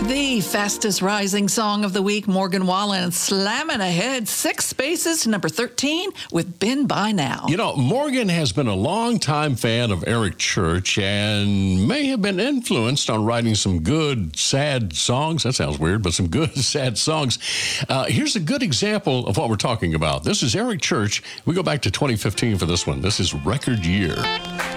The fastest rising song of the week, Morgan Wallen slamming ahead 6 spaces to number 13 with Been By Now. You know, Morgan has been a longtime fan of Eric Church and may have been influenced on writing some good, sad songs. That sounds weird, but some good, sad songs. Here's a good example of what we're talking about. This is Eric Church. We go back to 2015 for this one. This is Record Year.